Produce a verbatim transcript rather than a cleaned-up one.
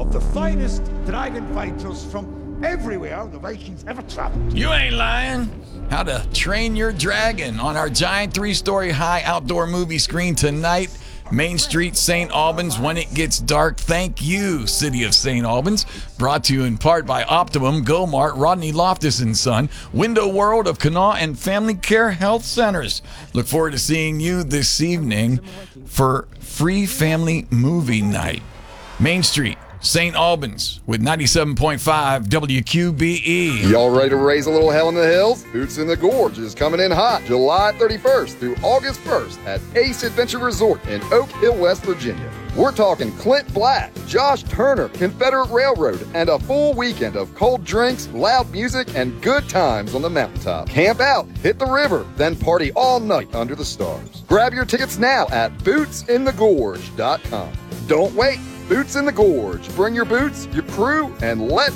of the finest dragon fighters from everywhere the Vikings ever traveled. You ain't lying. How to Train Your Dragon on our giant three-story high outdoor movie screen tonight. Main Street, Saint Albans, when it gets dark. Thank you, City of Saint Albans. Brought to you in part by Optimum, Go-Mart, Rodney Loftus and Son, Window World of Kanawha, and Family Care Health Centers. Look forward to seeing you this evening for Free Family Movie Night. Main Street, Saint Albans, with ninety-seven point five W Q B E. Y'all ready to raise a little hell in the hills? Boots in the Gorge is coming in hot July thirty-first through August first at Ace Adventure Resort in Oak Hill, West Virginia. We're talking Clint Black, Josh Turner, Confederate Railroad, and a full weekend of cold drinks, loud music, and good times on the mountaintop. Camp out, hit the river, then party all night under the stars. Grab your tickets now at boots in the gorge dot com. Don't wait. Boots in the Gorge. Bring your boots, your crew, and let